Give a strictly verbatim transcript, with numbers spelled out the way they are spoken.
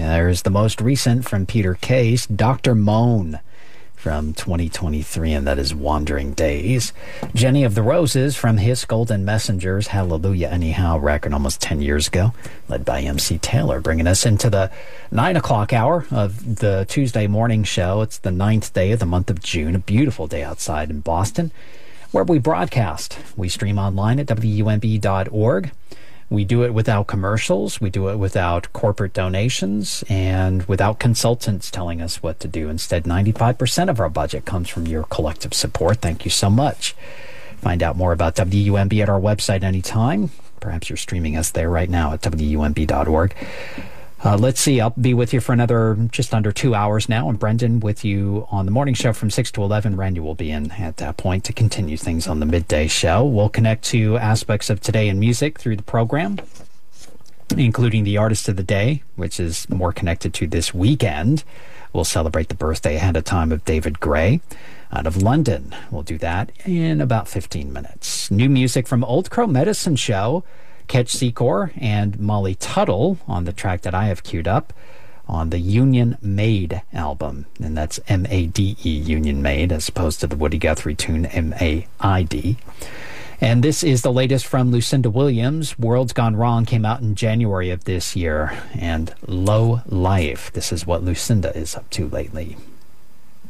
There's the most recent from Peter Case, Doctor Moan from twenty twenty-three, and that is Wandering Days. Jenny of the Roses from His Golden Messengers, Hallelujah Anyhow record almost ten years ago, led by M C Taylor, bringing us into the nine o'clock hour of the Tuesday morning show. It's the ninth day of the month of June, a beautiful day outside in Boston, where we broadcast. We stream online at W U M B dot org. We do it without commercials, we do it without corporate donations, and without consultants telling us what to do. Instead, ninety-five percent of our budget comes from your collective support. Thank you so much. Find out more about W U M B at our website anytime. Perhaps you're streaming us there right now at W U M B dot org. Uh, let's see, I'll be with you for another just under two hours now, and Brendan with you on the morning show from six to eleven. Randy will be in at that point to continue things on the midday show. We'll connect to aspects of today in music through the program, including the artist of the day, which is more connected to this weekend. We'll celebrate the birthday ahead of time of David Gray out of London. We'll do that in about fifteen minutes. New music from Old Crow Medicine Show, Ketch Secor and Molly Tuttle on the track that I have queued up on the Union Made album. And that's M A D E, Union Made, as opposed to the Woody Guthrie tune M A I D. And this is the latest from Lucinda Williams. World's Gone Wrong came out in January of this year. And Low Life. This is what Lucinda is up to lately.